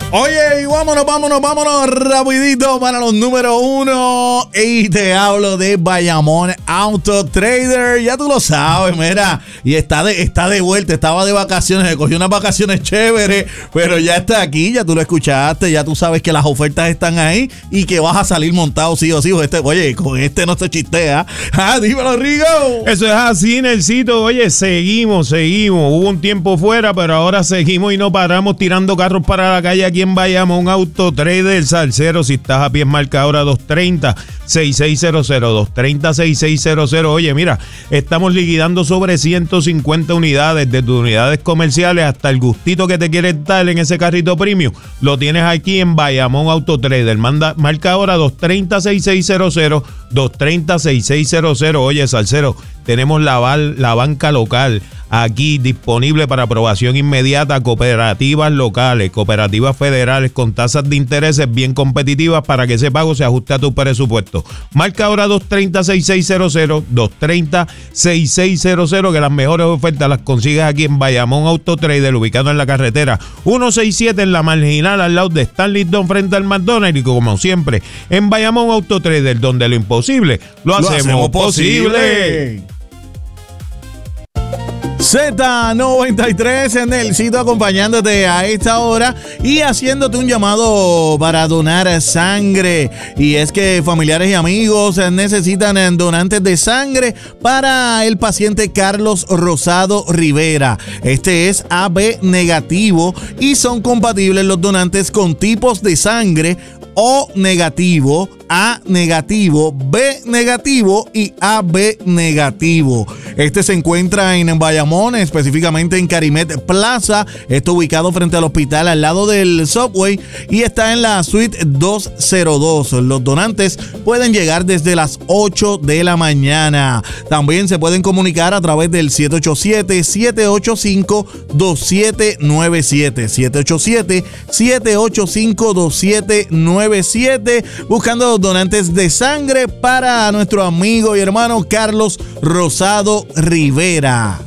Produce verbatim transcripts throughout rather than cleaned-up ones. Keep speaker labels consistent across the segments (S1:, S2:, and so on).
S1: Oye, y vámonos, vámonos, vámonos rapidito para los número uno. Y te hablo de Bayamón Auto Trader. Ya tú lo sabes, mira. Y está de, está de vuelta, estaba de vacaciones, se cogió unas vacaciones chéveres, pero ya está aquí, ya tú lo escuchaste, ya tú sabes que las ofertas están ahí y que vas a salir montado sí o sí. Este, oye, con este no se chistea. Ah, dímelo, Rigo.
S2: Eso es así, Nelsito. Oye, seguimos, seguimos. Hubo un tiempo fuera, pero ahora seguimos y no paramos tirando carros para la calle aquí en Bayamón Auto Trader. Salsero, si estás a pie, marca ahora dos treinta, seis seis cero cero, dos treinta, seis seis cero cero. Oye, mira, estamos liquidando sobre ciento cincuenta unidades, desde unidades comerciales hasta el gustito que te quieres dar en ese carrito premium. Lo tienes aquí en Bayamón Auto Trader. Manda, marca ahora dos treinta, seis seis cero cero, dos treinta, seis seis cero cero. Oye, salsero, tenemos la, la banca local aquí disponible para aprobación inmediata, cooperativas locales, cooperativas federales con tasas de intereses bien competitivas para que ese pago se ajuste a tu presupuesto. Marca ahora dos treinta, seis seis cero cero, dos treinta, seis seis cero cero, que las mejores ofertas las consigues aquí en Bayamón Auto Trader, ubicado en la carretera ciento sesenta y siete en la Marginal, al lado de Stanley Don frente al McDonald's. Y como siempre, en Bayamón Auto Trader, donde lo imposible lo, lo hacemos, hacemos posible. posible.
S1: Z noventa y tres en el sitio, acompañándote a esta hora y haciéndote un llamado para donar sangre. Y es que familiares y amigos necesitan donantes de sangre para el paciente Carlos Rosado Rivera. Este es A B negativo y son compatibles los donantes con tipos de sangre O negativo, A negativo, B negativo y A B negativo. Este se encuentra en Bayamón, específicamente en Carimet Plaza. Está ubicado frente al hospital, al lado del Subway, y está en la suite doscientos dos. Los donantes pueden llegar desde las ocho de la mañana. También se pueden comunicar a través del siete ocho siete, siete ocho cinco, dos siete nueve siete. siete ocho siete, siete ocho cinco, dos siete nueve siete, buscando donantes de sangre para nuestro amigo y hermano Carlos Rosado Rivera.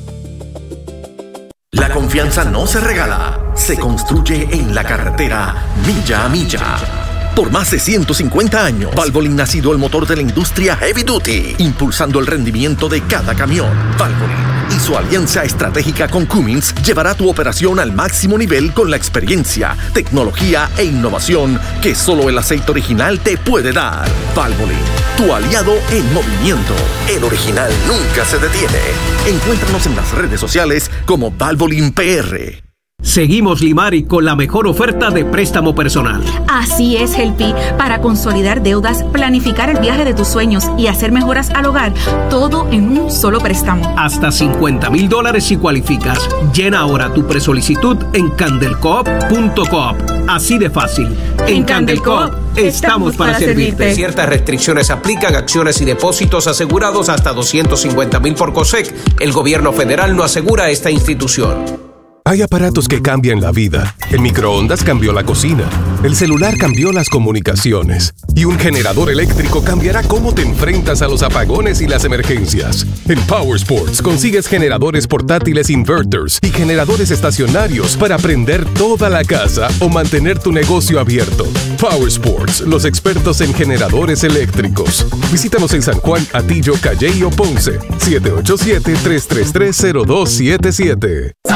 S3: La confianza no se regala, se construye en la carretera milla a milla. Por más de ciento cincuenta años, Valvoline ha sido el motor de la industria heavy duty, impulsando el rendimiento de cada camión. Valvoline y su alianza estratégica con Cummins llevará tu operación al máximo nivel con la experiencia, tecnología e innovación que solo el aceite original te puede dar. Valvoline, tu aliado en movimiento. El original nunca se detiene. Encuéntranos en las redes sociales como Valvoline P R.
S4: Seguimos Limari con la mejor oferta de préstamo personal.
S5: Así es, Helpi. Para consolidar deudas, planificar el viaje de tus sueños y hacer mejoras al hogar, todo en un solo préstamo.
S4: Hasta cincuenta mil dólares si cualificas. Llena ahora tu presolicitud en candelcoop punto coop. Así de fácil. En, en Candelcoop estamos para, para servirte. servirte.
S6: Ciertas restricciones aplican, acciones y depósitos asegurados hasta doscientos cincuenta mil por COSEC. El gobierno federal no asegura esta institución.
S7: Hay aparatos que cambian la vida. El microondas cambió la cocina. El celular cambió las comunicaciones. Y un generador eléctrico cambiará cómo te enfrentas a los apagones y las emergencias. En Power Sports consigues generadores portátiles inverters y generadores estacionarios para prender toda la casa o mantener tu negocio abierto. Power Sports, los expertos en generadores eléctricos. Visítanos en San Juan, Atillo, Calley o Ponce. siete ocho siete, tres tres tres, cero dos siete siete.